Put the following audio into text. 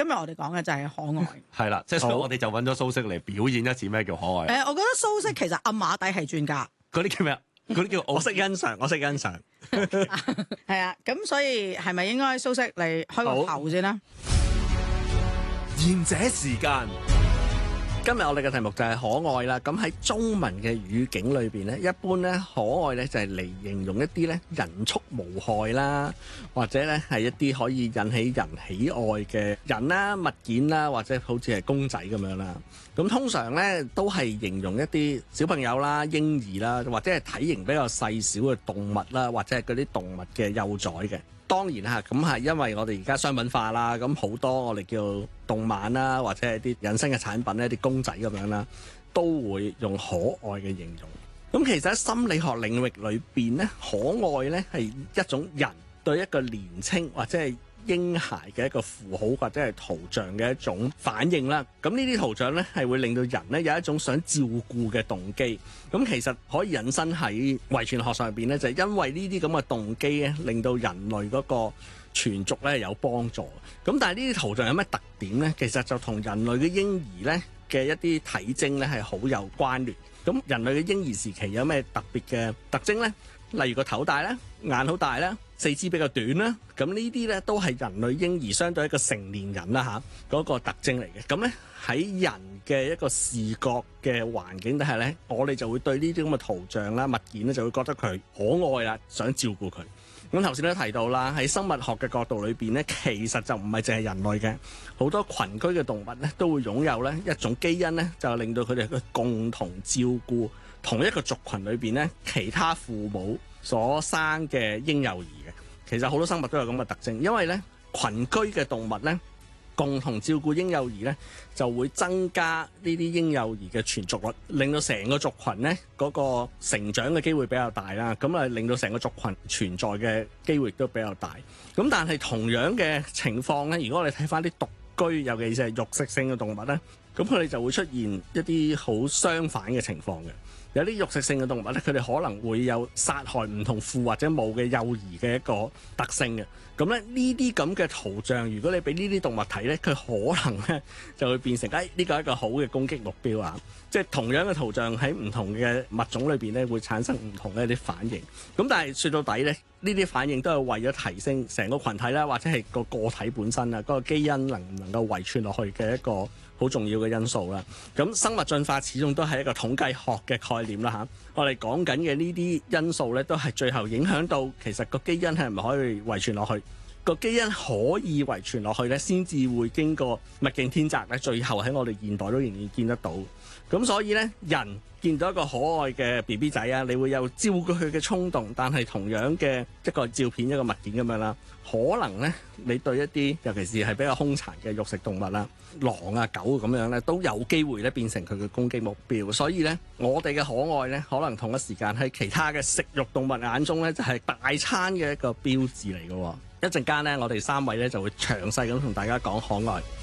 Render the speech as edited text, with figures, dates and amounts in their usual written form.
日我哋講嘅就係可愛。 係啦，即係所以我哋就揾咗蘇軾嚟表演一次咩叫可愛。 我覺得蘇軾其實暗馬底係專家。 嗰啲叫咩啊？嗰啲叫我識欣賞，我識欣賞。 係啊，咁所以係咪應該蘇軾嚟開個頭先啦？ 賢者時間。 今日我哋嘅題目就係可愛啦。咁喺中文嘅語境裏邊咧，一般咧可愛咧就係嚟形容一啲咧人畜無害啦，或者咧係一啲可以引起人喜愛嘅人啦、物件啦，或者好似係公仔咁樣啦。咁通常咧都係形容一啲小朋友啦、嬰兒啦，或者係體型比較細小嘅動物啦，或者係嗰啲動物嘅幼崽嘅。當然啦，咁係因為我哋而家商品化啦，咁好多我哋叫動漫啦，或者係啲引申嘅產品咧，啲公仔咁樣啦，都會用可愛嘅形容。咁其實喺心理學領域裏邊咧，可愛咧係一種人對一個年青或者係嬰孩嘅一個符號或者係圖像嘅一種反應啦。咁呢啲圖像咧係會令到人咧有一種想照顧嘅動機。咁其實可以引申喺遺傳學上邊咧，就係因為呢啲咁嘅動機咧，令到人類嗰個傳續咧有幫助。咁但係呢啲圖像有咩特點咧？其實就同人類嘅嬰兒咧嘅一啲體徵咧係好有關聯。咁人類嘅嬰兒時期有咩特別嘅特徵咧？例如個頭大啦，眼好大啦，四肢比較短啦，咁呢啲咧都係人類嬰兒相對一個成年人啦嗰個特徵嚟嘅。咁咧喺人嘅一個視覺嘅環境底下咧，我哋就會對呢啲咁嘅圖像啦、物件咧就會覺得佢可愛啦，想照顧佢。咁頭先都提到啦，喺生物學嘅角度裏邊咧，其實就唔係淨係人類嘅，好多群居嘅動物咧都會擁有咧一種基因咧，就令到佢哋去共同照顧同一個族群裏邊咧其他父母所生嘅嬰幼兒嘅。其實好多生物都有咁嘅特徵，因為咧群居嘅動物咧共同照顧嬰幼兒咧，就會增加呢啲嬰幼兒嘅存續率，令到成個族群咧嗰個成長嘅機會比較大啦。咁啊，令到成個族群存在嘅機會都比較大。咁但係同樣嘅情況咧，如果我哋睇翻啲獨居，尤其是係肉食性嘅動物咧，咁佢哋就會出現一啲好相反嘅情況嘅。有啲肉食性嘅動物咧，佢哋可能會有殺害唔同父或者母嘅幼兒嘅一個特性嘅。咁咧呢啲咁嘅圖像，如果你俾呢啲動物睇咧，佢可能咧就會變成呢個係一個好嘅攻擊目標啊！即係同樣嘅圖像喺唔同嘅物種裏邊咧，會產生唔同嘅一啲反應。咁但係說到底咧，呢啲反應都係為咗提升成個群體啦，或者係個個體本身啊，嗰個基因能唔能夠遺傳落去嘅一個好重要嘅因素啦。咁生物進化始終都係一個統計學嘅概念啦嚇。我哋講緊嘅呢啲因素咧，都係最後影響到其實個基因係唔可以遺傳落去。個基因可以遺傳落去咧，先至會經過物競天擇咧，最後喺我哋現代都仍然見得到。咁所以咧，人見到一個可愛嘅 BB 仔啊，你會有照顧佢嘅衝動，但係同樣嘅一個照片一個物件咁樣啦，可能咧你對一啲尤其是係比較兇殘嘅肉食動物啦，狼啊狗咁樣咧，都有機會咧變成佢嘅攻擊目標。所以咧，我哋嘅可愛咧，可能同一時間喺其他嘅食肉動物眼中咧，就係大餐嘅一個標誌嚟嘅。一陣間咧，我哋三位咧就會詳細咁同大家講可愛。